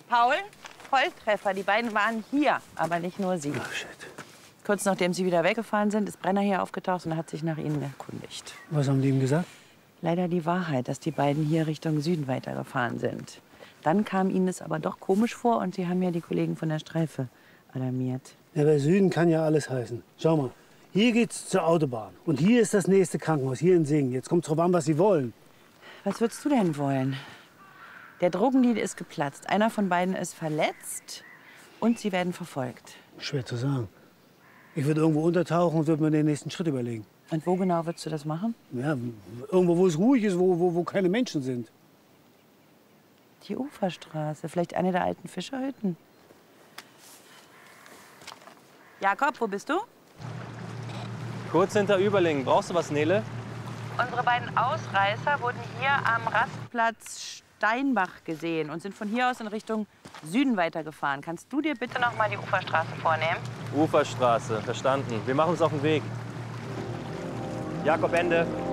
Paul, Volltreffer. Die beiden waren hier, aber nicht nur sie. Oh, shit. Kurz nachdem sie wieder weggefahren sind, ist Brenner hier aufgetaucht und hat sich nach ihnen erkundigt. Was haben die ihm gesagt? Leider die Wahrheit, dass die beiden hier Richtung Süden weitergefahren sind. Dann kam ihnen es aber doch komisch vor und sie haben ja die Kollegen von der Streife alarmiert. Ja, bei Süden kann ja alles heißen. Schau mal, hier geht's zur Autobahn. Und hier ist das nächste Krankenhaus, hier in Singen. Jetzt kommt's drauf an, was Sie wollen. Was würdest du denn wollen? Der Drogendeal ist geplatzt. Einer von beiden ist verletzt und sie werden verfolgt. Schwer zu sagen. Ich würde irgendwo untertauchen und würde mir den nächsten Schritt überlegen. Und wo genau würdest du das machen? Ja, irgendwo, wo es ruhig ist, wo keine Menschen sind. Die Uferstraße, vielleicht eine der alten Fischerhütten. Jakob, wo bist du? Kurz hinter Überlingen. Brauchst du was, Nele? Unsere beiden Ausreißer wurden hier am Rastplatz Steinbach gesehen und sind von hier aus in Richtung Süden weitergefahren. Kannst du dir bitte noch mal die Uferstraße vornehmen? Uferstraße, verstanden. Wir machen uns auf den Weg. Jakob, Ende.